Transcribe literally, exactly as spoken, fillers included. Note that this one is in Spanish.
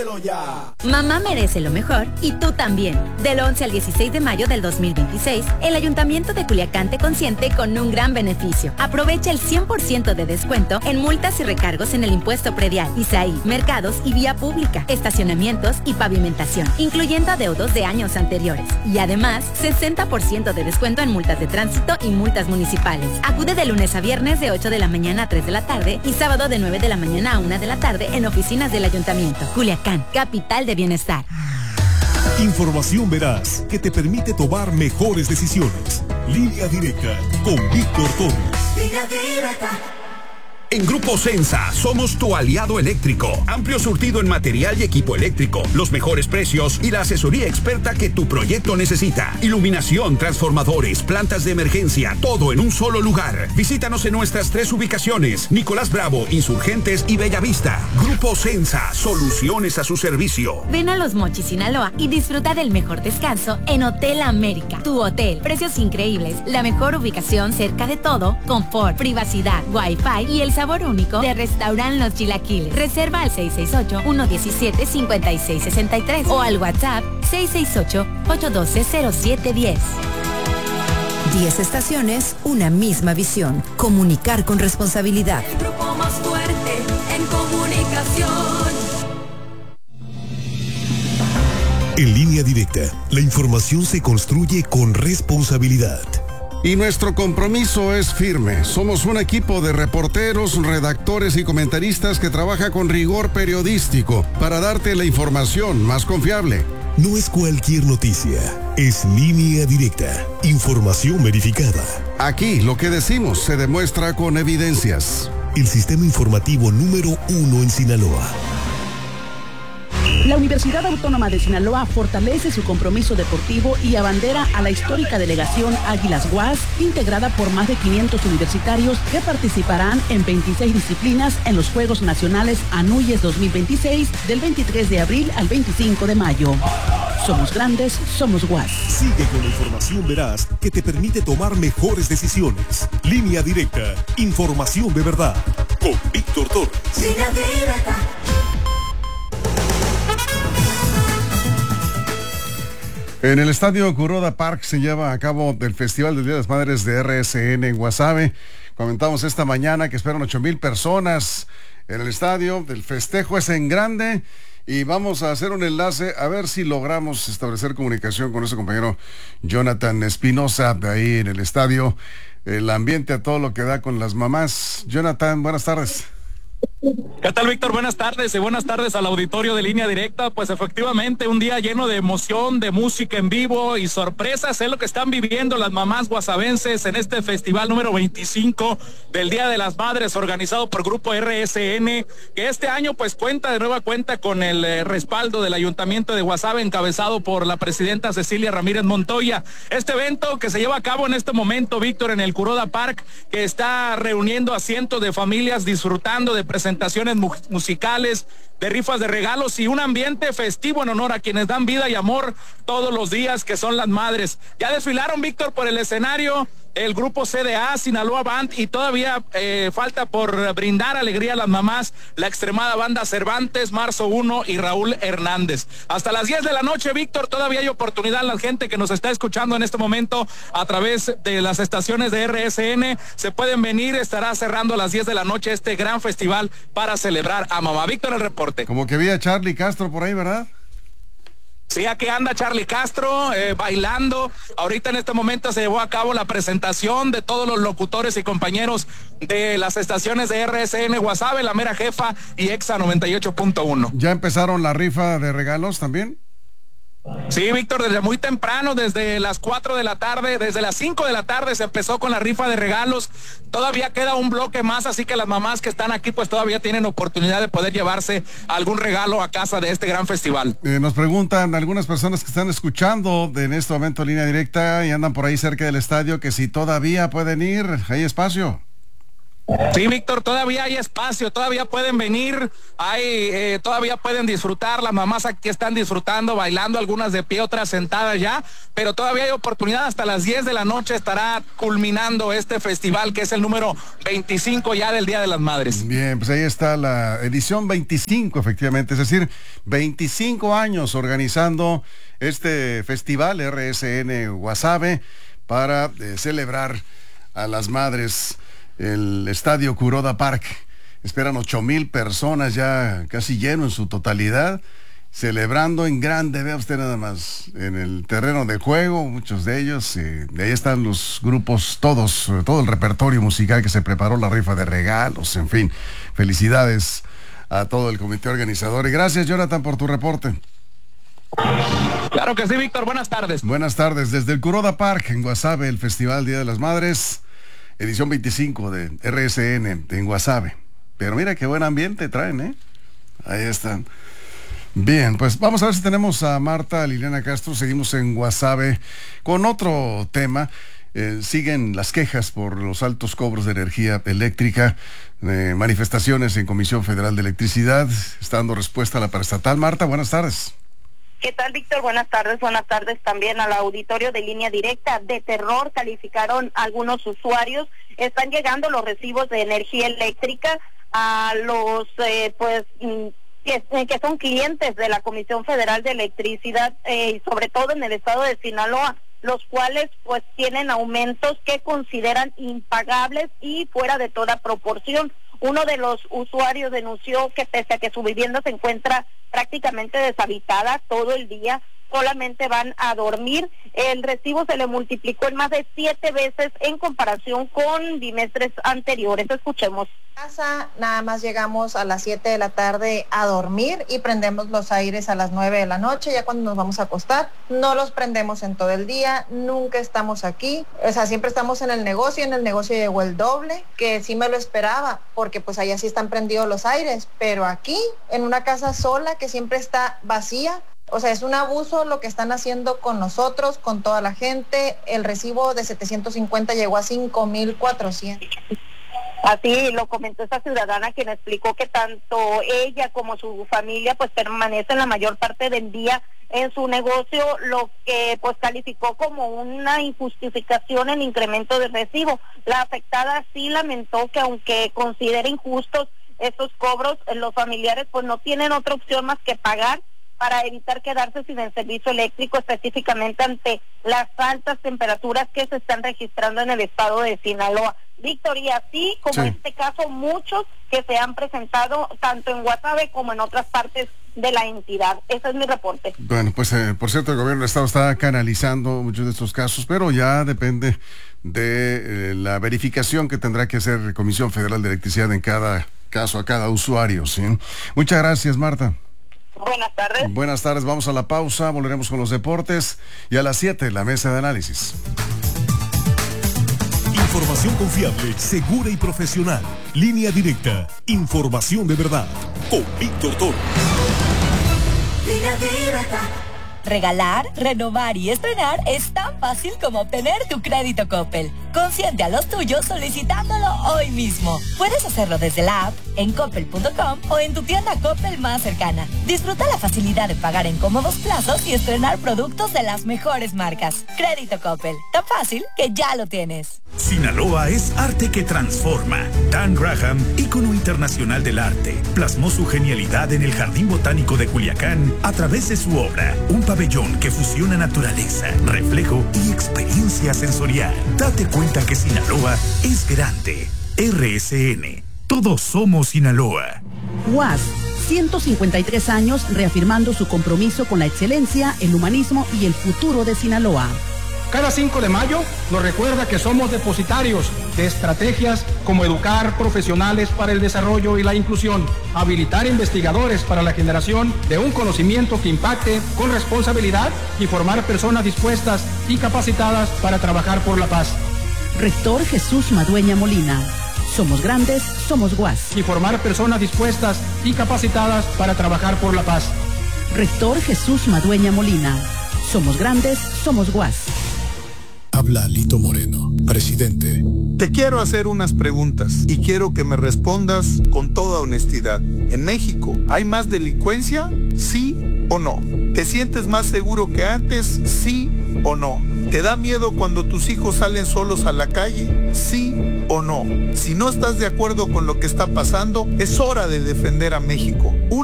Pídelo ya. Mamá merece lo mejor y tú también. Del once al dieciséis de mayo del dos mil veintiséis, el Ayuntamiento de Culiacán te consiente con un gran beneficio. Aprovecha el cien por ciento de descuento en multas y recargos en el impuesto predial, I S A I, mercados y vía pública, estacionamientos y pavimentación, incluyendo adeudos de años anteriores. Y además, sesenta por ciento de descuento en multas de tránsito y multas municipales. Acude de lunes a viernes de ocho de la mañana a tres de la tarde y sábado de nueve de la mañana a una de la tarde en oficinas del Ayuntamiento. Culiacán, capital de bienestar. Información veraz que te permite tomar mejores decisiones. Línea Directa con Víctor Torres. Línea Directa. En Grupo Sensa somos tu aliado eléctrico. Amplio surtido en material y equipo eléctrico, los mejores precios y la asesoría experta que tu proyecto necesita. Iluminación, transformadores, plantas de emergencia, todo en un solo lugar. Visítanos en nuestras tres ubicaciones: Nicolás Bravo, Insurgentes y Bellavista. Grupo Sensa, soluciones a su servicio. Ven a Los Mochis, Sinaloa y disfruta del mejor descanso en Hotel América. Tu hotel, precios increíbles, la mejor ubicación cerca de todo, confort, privacidad, wifi y el sabor único de Restaurant Los Chilaquiles. Reserva al seis seis ocho, uno uno siete, cinco seis seis tres o al WhatsApp seis seis ocho, ocho uno dos, cero siete uno cero. diez estaciones, una misma visión. Comunicar con responsabilidad. El grupo más fuerte en comunicación. En Línea Directa, la información se construye con responsabilidad. Y nuestro compromiso es firme. Somos un equipo de reporteros, redactores y comentaristas que trabaja con rigor periodístico para darte la información más confiable. No es cualquier noticia, es Línea Directa, información verificada. Aquí lo que decimos se demuestra con evidencias. El sistema informativo número uno en Sinaloa. La Universidad Autónoma de Sinaloa fortalece su compromiso deportivo y abandera a la histórica delegación Águilas U A S, integrada por más de quinientos universitarios que participarán en veintiséis disciplinas en los Juegos Nacionales Anuyes dos mil veintiséis del veintitrés de abril al veinticinco de mayo. Somos grandes, somos U A S. Sigue con la información veraz que te permite tomar mejores decisiones. Línea Directa, información de verdad. Con Víctor Torres. Línea Directa. En el Estadio Kuroda Park se lleva a cabo el Festival del Día de las Madres de R S N en Guasave. Comentamos esta mañana que esperan ocho mil personas en el estadio. El festejo es en grande y vamos a hacer un enlace a ver si logramos establecer comunicación con nuestro compañero Jonathan Espinosa de ahí en el estadio. El ambiente a todo lo que da con las mamás. Jonathan, buenas tardes. ¿Qué tal, Víctor? Buenas tardes y buenas tardes al auditorio de Línea Directa. Pues efectivamente un día lleno de emoción, de música en vivo y sorpresas es lo que están viviendo las mamás guasavenses en este festival número veinticinco del Día de las Madres, organizado por Grupo R S N, que este año pues cuenta de nueva cuenta con el eh, respaldo del Ayuntamiento de Guasave, encabezado por la presidenta Cecilia Ramírez Montoya. Este evento que se lleva a cabo en este momento, Víctor, en el Kuroda Park, que está reuniendo a cientos de familias disfrutando de presentaciones mu- musicales, de rifas de regalos y un ambiente festivo en honor a quienes dan vida y amor todos los días, que son las madres. Ya desfilaron, Víctor, por el escenario el grupo C D A, Sinaloa Band, y todavía eh, falta por brindar alegría a las mamás la extremada banda Cervantes, Marzo uno y Raúl Hernández. Hasta las diez de la noche, Víctor, todavía hay oportunidad. La gente que nos está escuchando en este momento a través de las estaciones de R S N se pueden venir. Estará cerrando a las diez de la noche este gran festival para celebrar a mamá. Víctor, el reporte. Como que vi a Charlie Castro por ahí, ¿verdad? Sí, aquí anda Charlie Castro eh, bailando. Ahorita en este momento se llevó a cabo la presentación de todos los locutores y compañeros de las estaciones de R S N Guasave, La Mera Jefa y Exa noventa y ocho punto uno. ¿Ya empezaron la rifa de regalos también? Sí, Víctor, desde muy temprano, desde las cuatro de la tarde, desde las cinco de la tarde se empezó con la rifa de regalos. Todavía queda un bloque más, así que las mamás que están aquí pues todavía tienen oportunidad de poder llevarse algún regalo a casa de este gran festival. Eh, nos preguntan algunas personas que están escuchando de en este momento Línea Directa y andan por ahí cerca del estadio que si todavía pueden ir, hay espacio. Sí, Víctor, todavía hay espacio, todavía pueden venir, hay, eh, todavía pueden disfrutar, las mamás aquí están disfrutando, bailando, algunas de pie, otras sentadas ya, pero todavía hay oportunidad, hasta las diez de la noche estará culminando este festival que es el número veinticinco ya del Día de las Madres. Bien, pues ahí está la edición veinticinco, efectivamente, es decir, veinticinco años organizando este festival R S N Guasave para eh, celebrar a las madres. El estadio Kuroda Park, esperan ocho mil personas, ya casi lleno en su totalidad, celebrando en grande, vea usted nada más, en el terreno de juego, muchos de ellos, eh, de ahí están los grupos, todos, todo el repertorio musical que se preparó, la rifa de regalos, en fin, felicidades a todo el comité organizador. Y gracias, Jonathan, por tu reporte. Claro que sí, Víctor, buenas tardes. Buenas tardes, desde el Kuroda Park, en Guasave, el Festival Día de las Madres, edición veinticinco de R S N en Guasave. Pero mira qué buen ambiente traen, ¿eh? Ahí están. Bien, pues vamos a ver si tenemos a Marta Liliana Castro. Seguimos en Guasave con otro tema. Eh, siguen las quejas por los altos cobros de energía eléctrica, eh, manifestaciones en Comisión Federal de Electricidad. Está dando respuesta a la paraestatal. Marta, buenas tardes. ¿Qué tal, Víctor? Buenas tardes. Buenas tardes también al auditorio de Línea Directa. De terror calificaron algunos usuarios. Están llegando los recibos de energía eléctrica a los, eh, pues, que, que son clientes de la Comisión Federal de Electricidad, eh, sobre todo en el estado de Sinaloa, los cuales, pues, tienen aumentos que consideran impagables y fuera de toda proporción. Uno de los usuarios denunció que pese a que su vivienda se encuentra prácticamente deshabitada todo el día, solamente van a dormir. El recibo se le multiplicó en más de siete veces en comparación con bimestres anteriores. Escuchemos. Casa, nada más llegamos a las siete de la tarde a dormir y prendemos los aires a las nueve de la noche, ya cuando nos vamos a acostar. No los prendemos en todo el día, nunca estamos aquí, o sea, siempre estamos en el negocio, en el negocio llegó el doble, que sí me lo esperaba, porque pues allá sí están prendidos los aires, pero aquí, en una casa sola que siempre está vacía, o sea, es un abuso lo que están haciendo con nosotros, con toda la gente. El recibo de setecientos cincuenta llegó a cinco mil cuatrocientos. Así lo comentó esta ciudadana, quien explicó que tanto ella como su familia pues permanecen la mayor parte del día en su negocio, lo que pues calificó como una injustificación el incremento del recibo. La afectada sí lamentó que aunque considera injustos estos cobros, los familiares pues no tienen otra opción más que pagar para evitar quedarse sin el servicio eléctrico, específicamente ante las altas temperaturas que se están registrando en el estado de Sinaloa. Víctor, y así como sí. En este caso, muchos que se han presentado tanto en Guasave como en otras partes de la entidad. Ese es mi reporte. Bueno, pues eh, por cierto, el gobierno del estado está canalizando muchos de estos casos, pero ya depende de eh, la verificación que tendrá que hacer la Comisión Federal de Electricidad en cada caso, a cada usuario, ¿sí? Muchas gracias, Marta. Buenas tardes. Buenas tardes, vamos a la pausa, volveremos con los deportes y a las siete la mesa de análisis. Información confiable, segura y profesional. Línea Directa, información de verdad. Con Víctor Toro. Línea Directa. Regalar, renovar y estrenar es tan fácil como obtener tu crédito Coppel. Consiente a los tuyos solicitándolo hoy mismo. Puedes hacerlo desde la app, en coppel punto com o en tu tienda Coppel más cercana. Disfruta la facilidad de pagar en cómodos plazos y estrenar productos de las mejores marcas. Crédito Coppel, tan fácil que ya lo tienes. Sinaloa es arte que transforma. Dan Graham, ícono internacional del arte, plasmó su genialidad en el Jardín Botánico de Culiacán a través de su obra, un pabellón que fusiona naturaleza, reflejo y experiencia sensorial. Date cuenta que Sinaloa es grande. R S N. Todos somos Sinaloa. U A S, ciento cincuenta y tres años reafirmando su compromiso con la excelencia, el humanismo y el futuro de Sinaloa. Cada cinco de mayo nos recuerda que somos depositarios de estrategias como educar profesionales para el desarrollo y la inclusión, habilitar investigadores para la generación de un conocimiento que impacte con responsabilidad y formar personas dispuestas y capacitadas para trabajar por la paz. Rector Jesús Madueña Molina. Somos grandes, somos U A S. Y formar personas dispuestas y capacitadas para trabajar por la paz. Rector Jesús Madueña Molina. Somos grandes, somos U A S. Habla Lito Moreno, presidente. Te quiero hacer unas preguntas y quiero que me respondas con toda honestidad. ¿En México hay más delincuencia? ¿Sí o no? ¿Te sientes más seguro que antes? ¿Sí o no? ¿Te da miedo cuando tus hijos salen solos a la calle? ¿Sí o no? Si no estás de acuerdo con lo que está pasando, es hora de defender a México.